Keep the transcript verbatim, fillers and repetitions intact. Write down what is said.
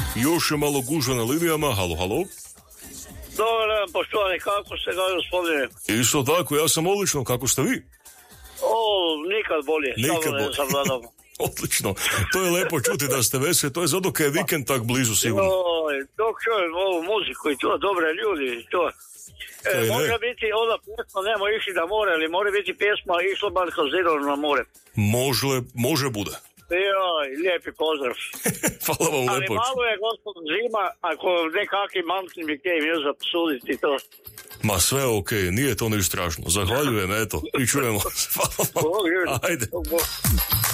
Još je malo gužva na linijama. Halo, halo. Dobar dan, poštovani, kako ste ga, gospodine? Isto tako, ja sam odlično, kako ste vi? O, nikad bolje, Nikad samo ne bolje. savladam. Odlično, to je lepo čuti da ste veseli, to je zato kad je vikend tak blizu sigurno. Oj, dok čujem ovu muziku i to, dobre ljudi i to. E, Kaj ne? može biti ona pjesma, nemo išli na more, ali mora biti pjesma Išlo Barko Zirom na more. Može, može bude. Joj, lijepi pozdrav. Hvala vam Ali lepo. malo je gospod zima, ako nekakvi mamci mi htjeli još zapsuditi to. Ma sve ok, nije to ništa strašno. Zahvaljujem, eto, i čujemo. Hvala vam. Bog, Ajde. Bog, Bog.